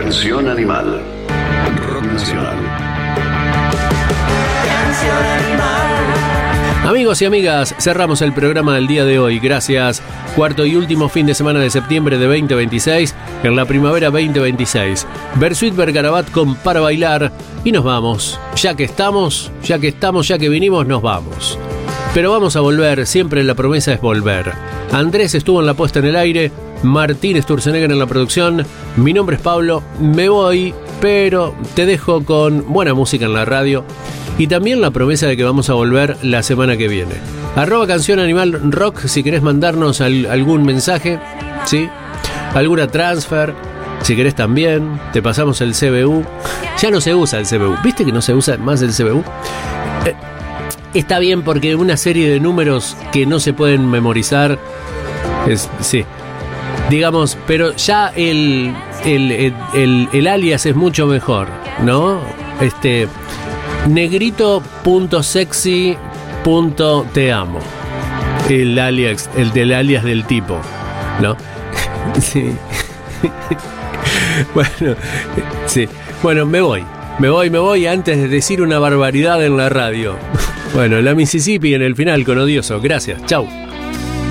Canción Animal. Rock Nacional. Canción Animal. Amigos y amigas, cerramos el programa del día de hoy. Gracias. Cuarto y último fin de semana de septiembre de 2026, en la primavera 2026. Bersuit Vergarabat con Para Bailar. Y nos vamos. Ya que vinimos, nos vamos. Pero vamos a volver, siempre la promesa es volver. Andrés estuvo en la puesta en el aire, Martín Sturzenegger en la producción. Mi nombre es Pablo, me voy, pero te dejo con buena música en la radio. Y también la promesa de que vamos a volver la semana que viene. @Canción Animal Rock si querés mandarnos algún mensaje, ¿sí? Alguna transfer, si querés también. Te pasamos el CBU. Ya no se usa el CBU. ¿Viste que no se usa más el CBU? Está bien porque una serie de números que no se pueden memorizar. Sí. Digamos, pero ya el alias es mucho mejor, ¿no? Negrito.sexy.teamo. El alias, el del alias del tipo, ¿no? Sí. Bueno, sí. Bueno, me voy antes de decir una barbaridad en la radio. Bueno, la Mississippi en el final con Odioso. Gracias, chau.